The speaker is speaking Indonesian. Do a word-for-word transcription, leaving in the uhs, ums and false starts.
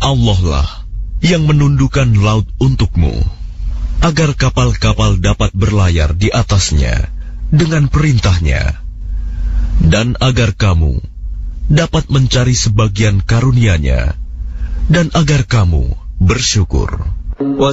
Allah lah yang menundukkan laut untukmu, agar kapal-kapal dapat berlayar di atasnya dengan perintahnya, dan agar kamu dapat mencari sebagian karunia-Nya, dan agar kamu bersyukur.